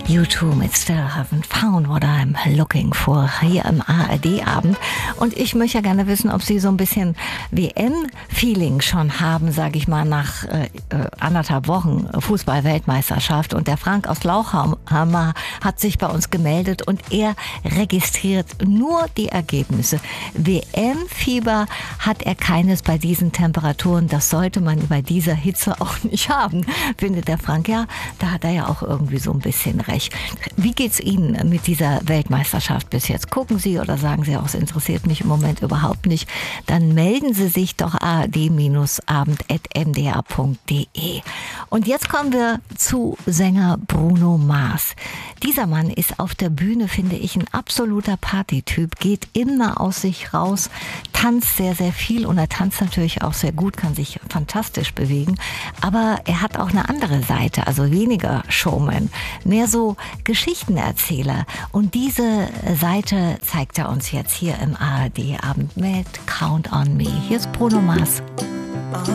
U2 mit Still Haven't Found What I'm Looking For hier im ARD-Abend. Und ich möchte ja gerne wissen, ob Sie so ein bisschen WM-Feeling schon haben, sage ich mal, nach 1,5 Wochen Fußball-Weltmeisterschaft. Und der Frank aus Lauchhammer hat sich bei uns gemeldet und er registriert nur die Ergebnisse. WM-Fieber hat er keines bei diesen Temperaturen. Das sollte man bei dieser Hitze auch nicht haben, findet der Frank. Ja, da hat er ja auch irgendwie so ein bisschen recht. Wie geht's Ihnen mit dieser Weltmeisterschaft bis jetzt? Gucken Sie oder sagen Sie auch, es interessiert mich im Moment überhaupt nicht? Dann melden Sie sich doch ard-abend@mdr.de. Und jetzt kommen wir zu Sänger Bruno Mars. Dieser Mann ist auf der Bühne, finde ich, ein absoluter Partytyp, geht immer aus sich raus, tanzt sehr, sehr viel und er tanzt natürlich auch sehr gut, kann sich fantastisch bewegen. Aber er hat auch eine andere Seite, also weniger Showman, mehr so Geschichtenerzähler. Und diese Seite zeigt er uns jetzt hier im ARD-Abend mit Count on Me. Hier ist Bruno Mars.